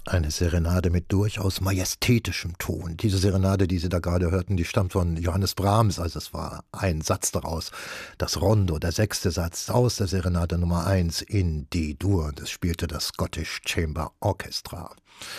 Eine Serenade mit durchaus majestätischem Ton. Diese Serenade, die Sie da gerade hörten, die stammt von Johannes Brahms, also es war ein Satz daraus. Das Rondo, der 6. Satz aus der Serenade Nummer 1 in D-Dur. Das spielte das Scottish Chamber Orchestra.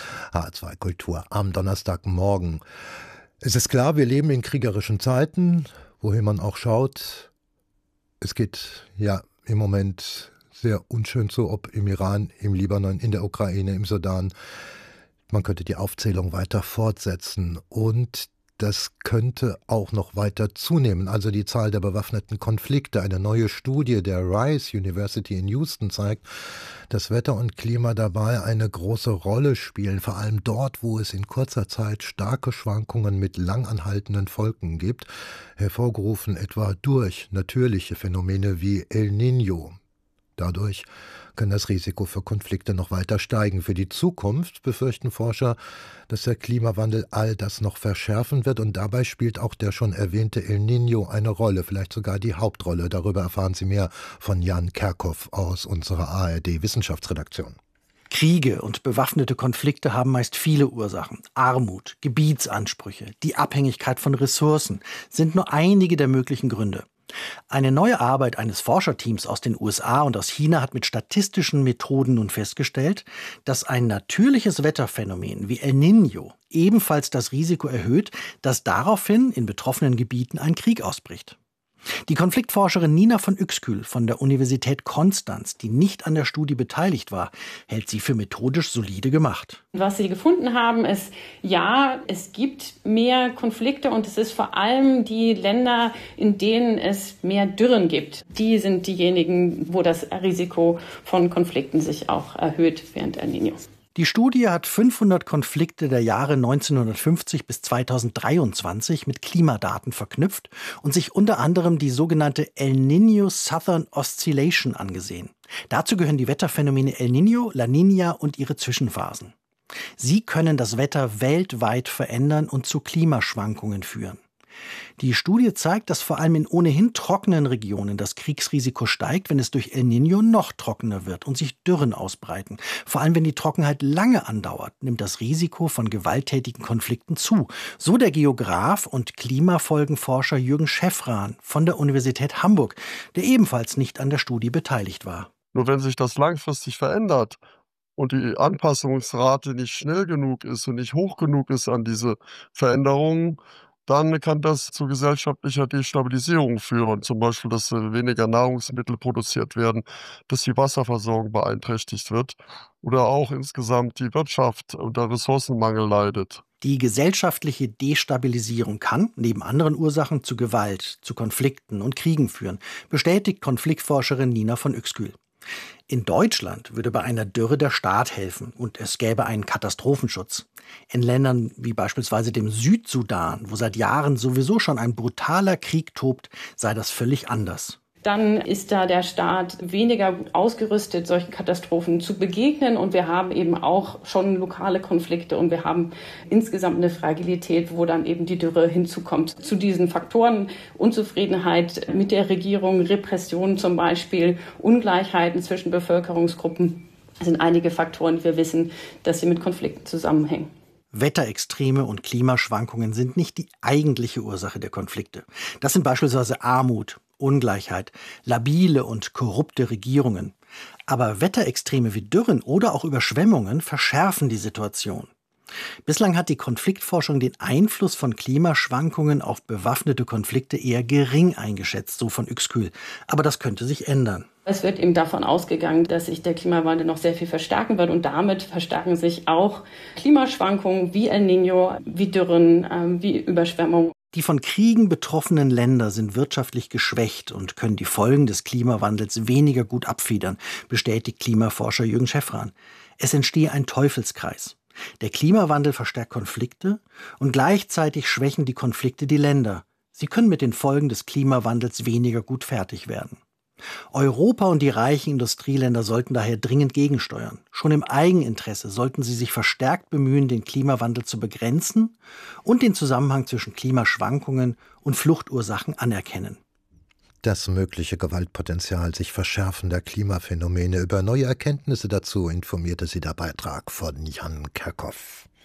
H2 Kultur am Donnerstagmorgen. Es ist klar, wir leben in kriegerischen Zeiten, wohin man auch schaut. Es geht ja im Moment sehr unschön zu, ob im Iran, im Libanon, in der Ukraine, im Sudan. Man könnte die Aufzählung weiter fortsetzen und das könnte auch noch weiter zunehmen. Also die Zahl der bewaffneten Konflikte. Eine neue Studie der Rice University in Houston zeigt, dass Wetter und Klima dabei eine große Rolle spielen. Vor allem dort, wo es in kurzer Zeit starke Schwankungen mit langanhaltenden Folgen gibt, hervorgerufen etwa durch natürliche Phänomene wie El Niño. Dadurch kann das Risiko für Konflikte noch weiter steigen. Für die Zukunft befürchten Forscher, dass der Klimawandel all das noch verschärfen wird und dabei spielt auch der schon erwähnte El Niño eine Rolle, vielleicht sogar die Hauptrolle. Darüber erfahren Sie mehr von Jan Kerkhoff aus unserer ARD-Wissenschaftsredaktion. Kriege und bewaffnete Konflikte haben meist viele Ursachen. Armut, Gebietsansprüche, die Abhängigkeit von Ressourcen sind nur einige der möglichen Gründe. Eine neue Arbeit eines Forscherteams aus den USA und aus China hat mit statistischen Methoden nun festgestellt, dass ein natürliches Wetterphänomen wie El Niño ebenfalls das Risiko erhöht, dass daraufhin in betroffenen Gebieten ein Krieg ausbricht. Die Konfliktforscherin Nina von Uexküll von der Universität Konstanz, die nicht an der Studie beteiligt war, hält sie für methodisch solide gemacht. Was sie gefunden haben, ist, ja, es gibt mehr Konflikte und es ist vor allem die Länder, in denen es mehr Dürren gibt. Die sind diejenigen, wo das Risiko von Konflikten sich auch erhöht während El Niño. Die Studie hat 500 Konflikte der Jahre 1950 bis 2023 mit Klimadaten verknüpft und sich unter anderem die sogenannte El Niño Southern Oscillation angesehen. Dazu gehören die Wetterphänomene El Niño, La Niña und ihre Zwischenphasen. Sie können das Wetter weltweit verändern und zu Klimaschwankungen führen. Die Studie zeigt, dass vor allem in ohnehin trockenen Regionen das Kriegsrisiko steigt, wenn es durch El Niño noch trockener wird und sich Dürren ausbreiten. Vor allem, wenn die Trockenheit lange andauert, nimmt das Risiko von gewalttätigen Konflikten zu. So der Geograf und Klimafolgenforscher Jürgen Schäffran von der Universität Hamburg, der ebenfalls nicht an der Studie beteiligt war. Nur wenn sich das langfristig verändert und die Anpassungsrate nicht schnell genug ist und nicht hoch genug ist an diese Veränderungen, dann kann das zu gesellschaftlicher Destabilisierung führen. Zum Beispiel, dass weniger Nahrungsmittel produziert werden, dass die Wasserversorgung beeinträchtigt wird oder auch insgesamt die Wirtschaft unter Ressourcenmangel leidet. Die gesellschaftliche Destabilisierung kann, neben anderen Ursachen, zu Gewalt, zu Konflikten und Kriegen führen, bestätigt Konfliktforscherin Nina von Uexküll. In Deutschland würde bei einer Dürre der Staat helfen und es gäbe einen Katastrophenschutz. In Ländern wie beispielsweise dem Südsudan, wo seit Jahren sowieso schon ein brutaler Krieg tobt, sei das völlig anders. Dann ist da der Staat weniger ausgerüstet, solchen Katastrophen zu begegnen. Und wir haben eben auch schon lokale Konflikte und wir haben insgesamt eine Fragilität, wo dann eben die Dürre hinzukommt. Zu diesen Faktoren Unzufriedenheit mit der Regierung, Repression zum Beispiel, Ungleichheiten zwischen Bevölkerungsgruppen sind einige Faktoren, die wir wissen, dass sie mit Konflikten zusammenhängen. Wetterextreme und Klimaschwankungen sind nicht die eigentliche Ursache der Konflikte. Das sind beispielsweise Armut, Ungleichheit, labile und korrupte Regierungen. Aber Wetterextreme wie Dürren oder auch Überschwemmungen verschärfen die Situation. Bislang hat die Konfliktforschung den Einfluss von Klimaschwankungen auf bewaffnete Konflikte eher gering eingeschätzt, so von Uexküll. Aber das könnte sich ändern. Es wird eben davon ausgegangen, dass sich der Klimawandel noch sehr viel verstärken wird und damit verstärken sich auch Klimaschwankungen wie El Niño, wie Dürren, wie Überschwemmungen. Die von Kriegen betroffenen Länder sind wirtschaftlich geschwächt und können die Folgen des Klimawandels weniger gut abfedern, bestätigt Klimaforscher Jürgen Schäffran. Es entstehe ein Teufelskreis. Der Klimawandel verstärkt Konflikte und gleichzeitig schwächen die Konflikte die Länder. Sie können mit den Folgen des Klimawandels weniger gut fertig werden. Europa und die reichen Industrieländer sollten daher dringend gegensteuern. Schon im Eigeninteresse sollten sie sich verstärkt bemühen, den Klimawandel zu begrenzen und den Zusammenhang zwischen Klimaschwankungen und Fluchtursachen anerkennen. Das mögliche Gewaltpotenzial sich verschärfender Klimaphänomene. Über neue Erkenntnisse dazu informierte sie der Beitrag von Jan Kerkhoff.